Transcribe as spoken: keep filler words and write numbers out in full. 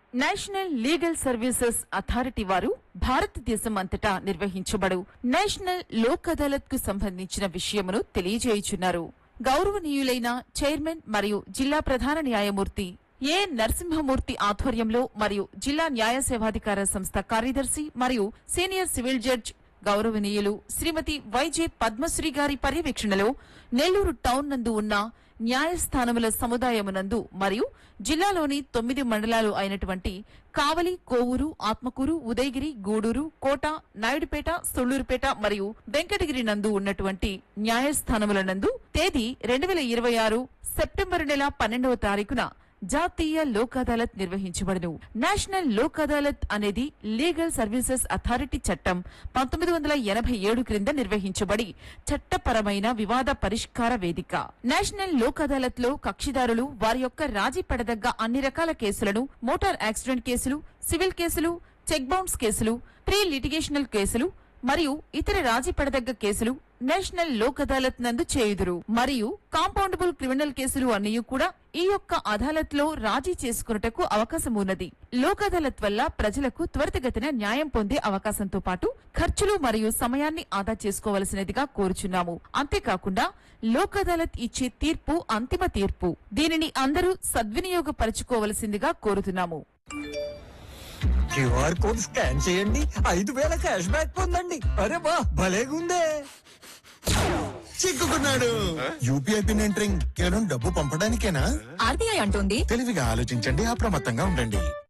National legal services authority వారు భారతదేశం అంతటా నిర్వహించబడు నేషనల్ లోక్ అదాలత్ కు సంబంధించిన విషయమును తెలియజేయుచున్నారు. గౌరవనీయులైన చైర్మన్ మరియు జిల్లా ప్రధాన న్యాయమూర్తి ఏ నరసింహమూర్తి ఆధ్వర్యంలో మరియు జిల్లా న్యాయ సేవాధికార సంస్థ కార్యదర్శి మరియు సీనియర్ సివిల్ జడ్జ్ గౌరవనీయులు శ్రీమతి వైజే పద్మశ్రీ గారి పర్యవేక్షణలో నెల్లూరు టౌన్ నందు ఉన్న న్యాయస్థానముల సముదాయమునందు మరియు జిల్లాలోని తొమ్మిది మండలాలు అయినటువంటి కావలి, కోవూరు, ఆత్మకూరు, ఉదయగిరి, గూడూరు, కోట, నాయుడుపేట, సొళ్లూరుపేట మరియు వెంకటగిరి నందు ఉన్నటువంటి న్యాయస్థానముల నందు తేదీ రెండు వేల ఇరవై ఆరు సెప్టెంబరు నెల పన్నెండవ తారీఖున జాతీయ లోక్ అదాలత్ నిర్వహించబడును. నేషనల్ లోక్ అదాలత్ అనేది లీగల్ సర్వీసెస్ అథారిటీ చట్టం పంతొమ్మిది వందల ఎనభై ఏడు క్రింద నిర్వహించబడి చట్టపరమైన వివాద పరిష్కార వేదిక. నేషనల్ లోక్ అదాలత్ లో కక్షిదారులు వారి యొక్క రాజీ పడదగ్గ అన్ని రకాల కేసులను, మోటార్ యాక్సిడెంట్ కేసులు, సివిల్ కేసులు, చెక్ బౌన్స్ కేసులు, ప్రీ లిటిగేషనల్ కేసులు మరియు ఇతర రాజీ పడదగ్గ కేసులు నేషనల్ లోక్ అదాలత్ నందు చేయుదురు. మరియు కాంపౌండబుల్ క్రిమినల్ కేసులు అన్నీ కూడా ఈ యొక్క అదాలత్ లో రాజీ చేసుకున్నటకు అవకాశం ఉన్నది. లోక్ అదాలత్ వల్ల ప్రజలకు త్వరితగతిన న్యాయం పొందే అవకాశంతో పాటు ఖర్చులు మరియు సమయాన్ని ఆదా చేసుకోవలసినదిగా కోరుచున్నాము. అంతేకాకుండా లోక్ అదాలత్ ఇచ్చే తీర్పు అంతిమ తీర్పు. దీనిని అందరూ సద్వినియోగపరచుకోవలసిందిగా కోరుతున్నాము. క్యూఆర్ కోడ్ స్కాన్ చేయండి, ఐదు వేల క్యాష్ బ్యాక్ పొందండి. అరే బా భలేగుందే. చిక్కుకున్నాడు. యూపీఐ పిన్ ఎంటరింగ్ కేవలం డబ్బు పంపడానికేనా? ఆర్బీఐ అంటోంది తెలివిగా ఆలోచించండి, అప్రమత్తంగా ఉండండి.